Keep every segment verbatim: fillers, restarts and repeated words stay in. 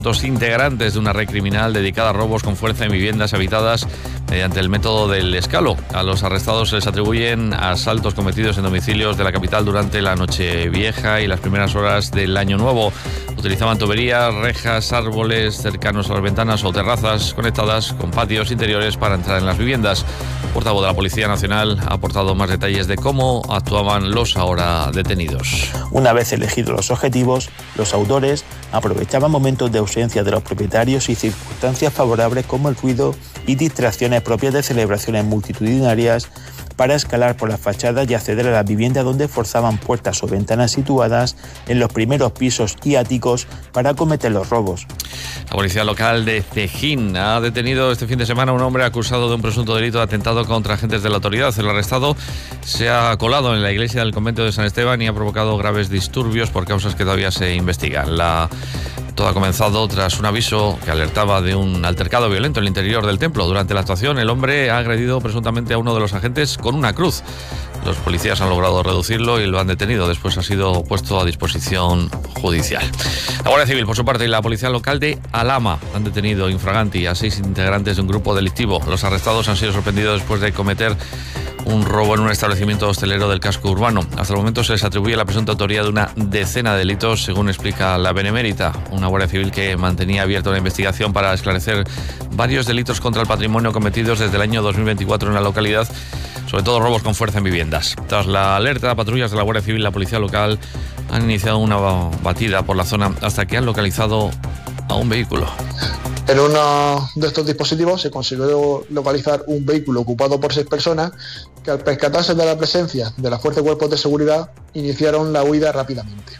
Dos integrantes de una red criminal dedicada a robos con fuerza en viviendas habitadas mediante el método del escalo. A los arrestados se les atribuyen asaltos cometidos en domicilios de la capital durante la Nochevieja y las primeras horas del Año Nuevo. Utilizaban tuberías, rejas, árboles cercanos a las ventanas o terrazas conectadas con patios interiores para entrar en las viviendas. El portavoz de la Policía Nacional ha aportado más detalles de cómo actuaban los ahora detenidos. Una vez elegidos los objetivos, los autores aprovechaban momentos de ausencia de los propietarios y circunstancias favorables como el ruido y distracciones propias de celebraciones multitudinarias para escalar por las fachadas y acceder a las viviendas donde forzaban puertas o ventanas situadas en los primeros pisos y áticos para cometer los robos. La policía local de Cejín ha detenido este fin de semana a un hombre acusado de un presunto delito de atentado contra agentes de la autoridad. El arrestado se ha colado en la iglesia del convento de San Esteban y ha provocado graves disturbios por causas que todavía se investigan. La... Todo ha comenzado tras un aviso que alertaba de un altercado violento en el interior del templo. Durante la actuación, el hombre ha agredido presuntamente a uno de los agentes con una cruz. Los policías han logrado reducirlo y lo han detenido. Después ha sido puesto a disposición judicial. La Guardia Civil, por su parte, y la policía local de Alhama han detenido infraganti a seis integrantes de un grupo delictivo. Los arrestados han sido sorprendidos después de cometer un robo en un establecimiento hostelero del casco urbano. Hasta el momento se les atribuye la presunta autoría de una decena de delitos, según explica la Benemérita, una Guardia Civil que mantenía abierta una investigación para esclarecer varios delitos contra el patrimonio cometidos desde el año dos mil veinticuatro en la localidad, sobre todo robos con fuerza en viviendas. Tras la alerta, patrullas de la Guardia Civil y la policía local han iniciado una batida por la zona hasta que han localizado a un vehículo. En uno de estos dispositivos se consiguió localizar un vehículo ocupado por seis personas que, al percatarse de la presencia de la Fuerza de Cuerpos de Seguridad, iniciaron la huida rápidamente.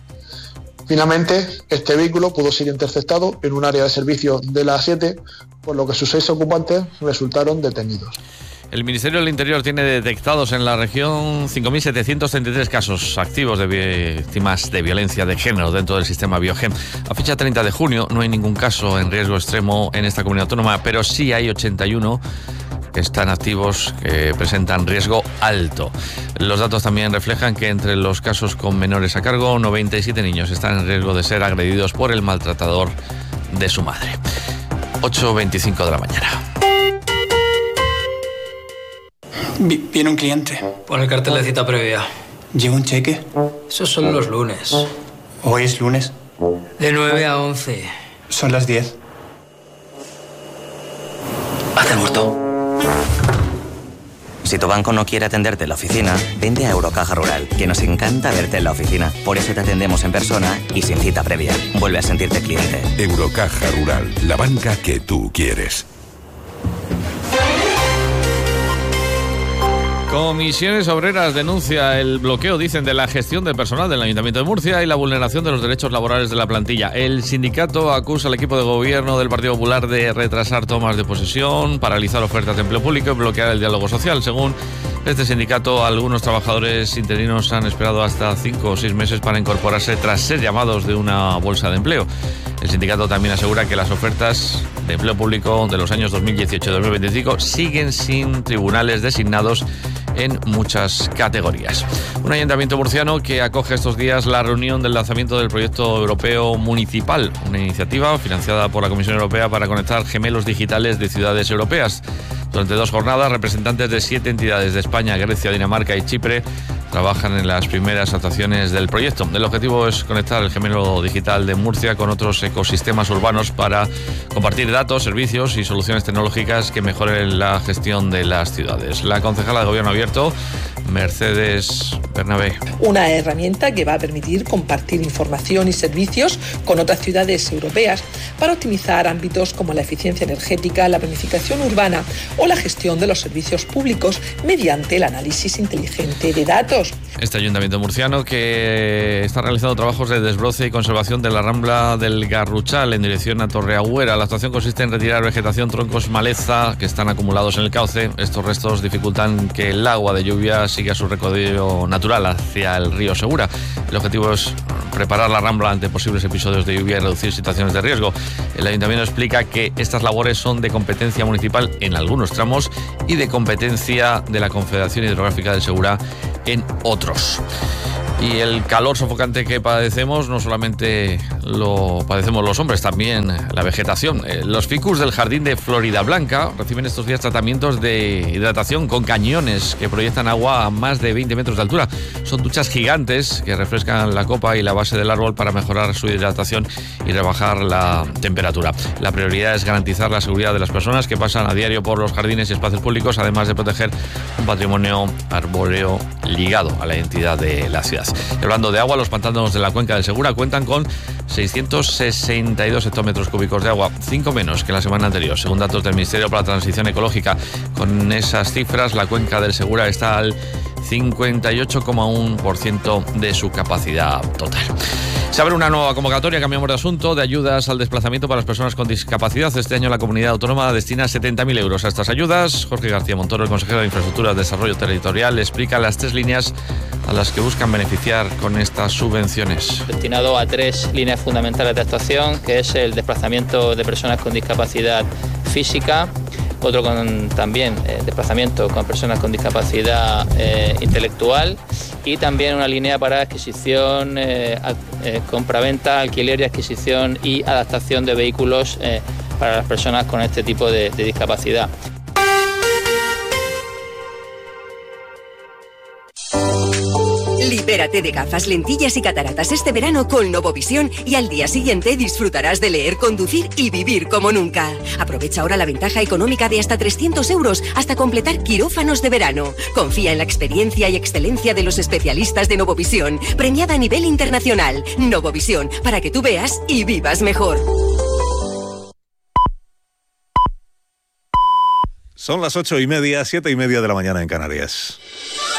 Finalmente, este vehículo pudo ser interceptado en un área de servicio de la A siete, por lo que sus seis ocupantes resultaron detenidos. El Ministerio del Interior tiene detectados en la región cinco mil setecientos treinta y tres casos activos de víctimas de violencia de género dentro del sistema Biogen. A fecha treinta de junio no hay ningún caso en riesgo extremo en esta comunidad autónoma, pero sí hay ochenta y uno que están activos, que presentan riesgo alto. Los datos también reflejan que entre los casos con menores a cargo, noventa y siete niños están en riesgo de ser agredidos por el maltratador de su madre. ocho veinticinco de la mañana. Viene un cliente. Pon el cartel de cita previa. ¿Llega un cheque? Esos son los lunes. ¿Hoy es lunes? De nueve a once. Son las diez. Haz el muerto. Si tu banco no quiere atenderte en la oficina, vente a Eurocaja Rural, que nos encanta verte en la oficina. Por eso te atendemos en persona y sin cita previa. Vuelve a sentirte cliente. Eurocaja Rural, la banca que tú quieres. Comisiones Obreras denuncia el bloqueo, dicen, de la gestión de personal del Ayuntamiento de Murcia y la vulneración de los derechos laborales de la plantilla. El sindicato acusa al equipo de gobierno del Partido Popular de retrasar tomas de posesión, paralizar ofertas de empleo público y bloquear el diálogo social. Según este sindicato, algunos trabajadores interinos han esperado hasta cinco o seis meses para incorporarse tras ser llamados de una bolsa de empleo. El sindicato también asegura que las ofertas de empleo público de los años dos mil dieciocho y dos mil veinticinco siguen sin tribunales designados en muchas categorías. Un ayuntamiento murciano que acoge estos días la reunión del lanzamiento del proyecto europeo municipal, una iniciativa financiada por la Comisión Europea para conectar gemelos digitales de ciudades europeas. Durante dos jornadas, representantes de siete entidades de España, Grecia, Dinamarca y Chipre trabajan en las primeras actuaciones del proyecto. El objetivo es conectar el gemelo digital de Murcia con otros ecosistemas urbanos para compartir datos, servicios y soluciones tecnológicas que mejoren la gestión de las ciudades. La concejala de Gobierno Abierto, Mercedes Bernabé. Una herramienta que va a permitir compartir información y servicios con otras ciudades europeas para optimizar ámbitos como la eficiencia energética, la planificación urbana o la gestión de los servicios públicos mediante el análisis inteligente de datos. Este ayuntamiento murciano que está realizando trabajos de desbroce y conservación de la Rambla del Garruchal en dirección a Torreagüera. La actuación consiste en retirar vegetación, troncos, maleza que están acumulados en el cauce. Estos restos dificultan que el agua de lluvia siga su recorrido natural hacia el río Segura. El objetivo es preparar la Rambla ante posibles episodios de lluvia y reducir situaciones de riesgo. El ayuntamiento explica que estas labores son de competencia municipal en algunos tramos y de competencia de la Confederación Hidrográfica del Segura en otros. Y el calor sofocante que padecemos no solamente lo padecemos los hombres, también la vegetación. Los ficus del Jardín de Florida Blanca reciben estos días tratamientos de hidratación con cañones que proyectan agua a más de veinte metros de altura. Son duchas gigantes que refrescan la copa y la base del árbol para mejorar su hidratación y rebajar la temperatura. La prioridad es garantizar la seguridad de las personas que pasan a diario por los jardines y espacios públicos, además de proteger un patrimonio arbóreo ligado a la identidad de la ciudad. Y hablando de agua, los pantanos de la cuenca del Segura cuentan con seiscientos sesenta y dos hectómetros cúbicos de agua, cinco menos que la semana anterior, según datos del Ministerio para la Transición Ecológica. Con esas cifras, la cuenca del Segura está al cincuenta y ocho coma uno por ciento de su capacidad total. Se abre una nueva convocatoria, cambiamos de asunto, de ayudas al desplazamiento para las personas con discapacidad. Este año la comunidad autónoma destina setenta mil euros a estas ayudas. Jorge García Montoro, el consejero de Infraestructuras y Desarrollo Territorial, explica las tres líneas a las que buscan beneficiar con estas subvenciones. Destinado a tres líneas fundamentales de actuación, que es el desplazamiento de personas con discapacidad física, otro con también eh, desplazamiento con personas con discapacidad eh, intelectual, y también una línea para adquisición, eh, eh, compraventa, alquiler y adquisición y adaptación de vehículos eh, para las personas con este tipo de, de discapacidad. Libérate de gafas, lentillas y cataratas este verano con Novovisión y al día siguiente disfrutarás de leer, conducir y vivir como nunca. Aprovecha ahora la ventaja económica de hasta trescientos euros hasta completar quirófanos de verano. Confía en la experiencia y excelencia de los especialistas de Novovisión, premiada a nivel internacional. Novovisión, para que tú veas y vivas mejor. Son las ocho y media, siete y media de la mañana en Canarias.